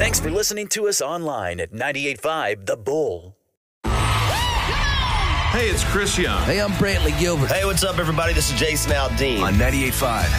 Thanks for listening to us online at 98.5 The Bull. Hey, it's Chris Young. Hey, I'm Brantley Gilbert. Hey, what's up, everybody? This is Jason Aldean. On 98.5